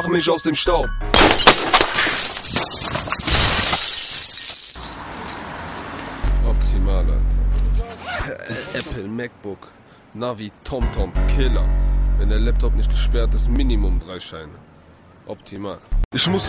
machen mich aus dem Staub. Optimal, Alter. Apple, MacBook, Navi, TomTom, Killer. Wenn der Laptop nicht gesperrt ist, Minimum 3 Scheine. Optimal. Ich muss